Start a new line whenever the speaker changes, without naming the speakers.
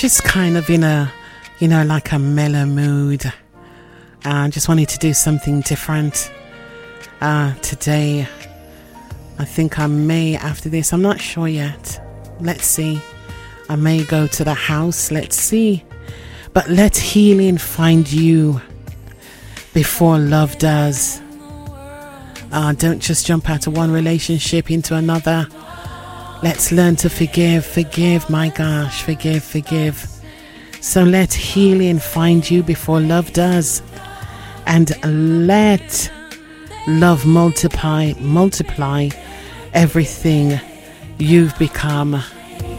just kind of in a, like a mellow mood. I just wanted to do something different today. I think I may, after this, I'm not sure yet. Let's see. I may go to the house. Let's see. But let healing find you before love does. Don't just jump out of one relationship into another. Let's learn to forgive, my gosh, forgive. So let healing find you before love does. And let love multiply everything you've become.